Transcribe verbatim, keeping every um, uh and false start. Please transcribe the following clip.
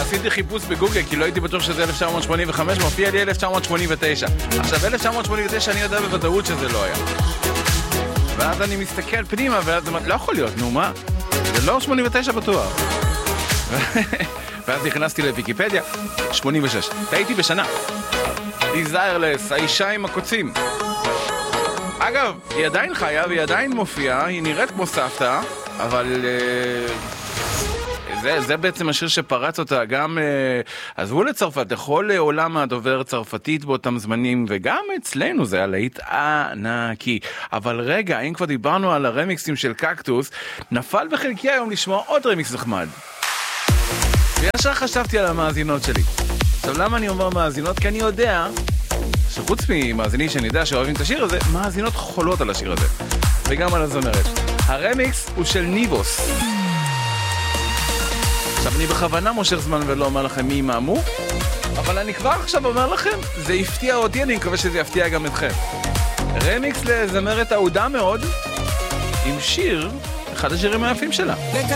עשיתי חיפוש בגוגל, כי לא הייתי בטוח שזה אלף תשע מאות שמונים וחמש, מופיע לי אלף תשע מאות שמונים ותשע. עכשיו, אלף תשע מאות שמונים ותשע אני יודע בוודאות שזה לא היה. ואז אני מסתכל פנימה, ואז זה לא יכול להיות, נו מה? זה לא שמונים ותשע בטוח. ואז נכנסתי לוויקיפדיה, שמונים ושש. הייתי בשנה. Desireless, האישה עם הקוצים. אגב, היא עדיין חיה והיא עדיין מופיעה, היא נראית כמו סבתא, אבל זה, זה בעצם השיר שפרץ אותה, גם עזבו לצרפת, לכל עולם הדובר צרפתית באותם זמנים, וגם אצלנו זה היה להיט ענקי. אבל רגע, אם כבר דיברנו על הרמיקסים של קקטוס, נפל בחלקי היום לשמוע עוד רמיקס נחמד. וישר חשבתי על המאזינות שלי. עכשיו, למה אני אומר מאזינות? כי אני יודע שחוץ ממאזינים שאני יודע שאוהבים את השיר הזה, מאזינות חולות על השיר הזה. וגם על הזמרת. הרמיקס הוא של ניבוס. עכשיו, אני בכוונה מושך זמן ולא אומר לכם מי ימאמו, אבל אני כבר עכשיו אומר לכם, זה הפתיע אותי, אני מקווה שזה יפתיע גם אתכם. רמיקס לזמרת אהודה מאוד, עם שיר, אחד השירים היפים שלה.